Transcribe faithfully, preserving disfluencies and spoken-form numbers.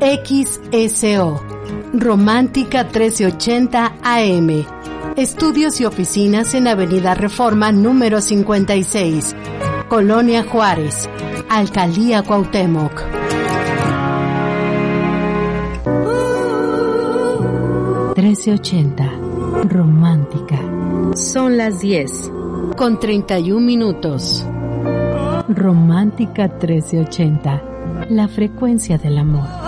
X S O, Romántica trece ochenta A M. Estudios y oficinas en Avenida Reforma número cincuenta y seis, Colonia Juárez, Alcaldía Cuauhtémoc. trece ochenta, Romántica. Son las diez. Con treinta y un minutos. Romántica trece ochenta, la frecuencia del amor.